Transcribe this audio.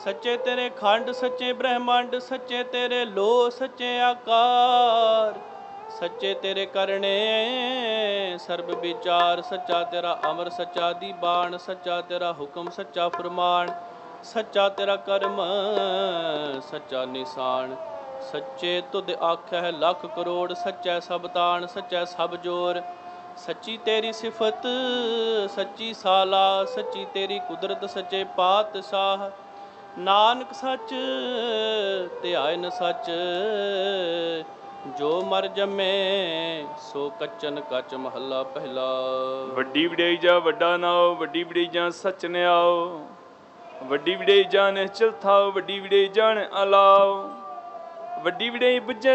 ਸੱਚੇ ਤੇਰੇ ਖੰਡ ਸੱਚੇ ਬ੍ਰਹਮੰਡ, ਸੱਚੇ ਤੇਰੇ ਲੋ ਸੱਚੇ ਆਕਾਰ, ਸੱਚੇ ਤੇਰੇ ਕਰਨੇ ਸਰਬ ਵਿਚਾਰ, ਸੱਚਾ ਤੇਰਾ ਅਮਰ ਸੱਚਾ ਦੀਬਾਨ, ਸੱਚਾ ਤੇਰਾ ਹੁਕਮ ਸੱਚਾ ਫਰਮਾਨ, ਸੱਚਾ ਤੇਰਾ ਕਰਮ ਸੱਚਾ ਨਿਸ਼ਾਨ, ਸੱਚੇ ਤੁਧ ਆਖੈ ਲੱਖ ਕਰੋੜ, ਸੱਚੈ ਸਭ ਤਾਣ ਸੱਚੈ ਸਭ ਜੋਰ, ਸੱਚੀ ਤੇਰੀ ਸਿਫਤ ਸੱਚੀ ਸਾਲਾ, ਸੱਚੀ ਤੇਰੀ ਕੁਦਰਤ ਸੱਚੇ ਪਾਤਸ਼ਾਹ, ਨਾਨਕ ਸੱਚ ਧਿਆਇ ਨ ਸੱਚ, ਜੋ ਮਰ ਜੰਮੇ ਸੋ ਕੱਚਨ ਕੱਚ। ਮਹੱਲਾ ਪਹਿਲਾ। ਵੱਡੀ ਵਡਿਆਈ ਜਾ ਵੱਡਾ ਨਾਉ, ਵੱਡੀ ਵਡਿਆਈ ਜਾਂ ਸੱਚ ਨਿਆਓ, ਵੱਡੀ ਵਡਿਆਈ ਜਾਂ ਨਿਸ਼ਚਲ ਥਾਓ, ਵੱਡੀ ਵਡਿਆਈ ਜਾਣ ਅਲਾਓ, ਵੱਡੀ ਵਡਿਆਈ ਬੁੱਝੇ